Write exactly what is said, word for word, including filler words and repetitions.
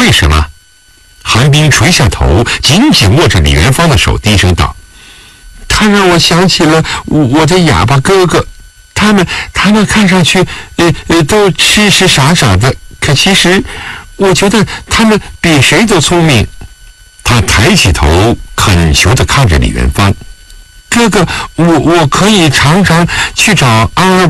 为什么？韩冰垂下头，紧紧握着李元芳的手，低声道：“他让我想起了我的哑巴哥哥，他们他们看上去呃呃都痴痴傻傻的，可其实我觉得他们比谁都聪明。”他抬起头，恳求地看着李元芳：“哥哥，我我可以常常去找阿尔